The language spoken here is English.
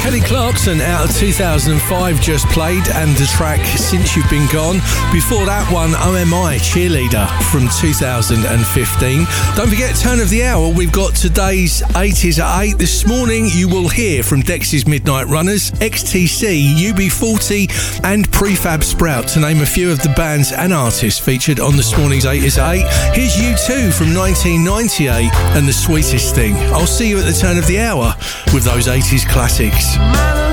Kelly Clarkson out of 2005 just played, and the track Since You've Been Gone. Before that one, OMI, Cheerleader from 2015. Don't forget, turn of the hour, we've got today's 80s at 8. This morning you will hear from Dex's Midnight Runners, XTC, UB40 and Prefab Sprout, to name a few of the bands and artists featured on this morning's 80s at 8. Here's U2 from 1998 and The Sweetest Thing. I'll see you at the turn of the hour with those 80s classics.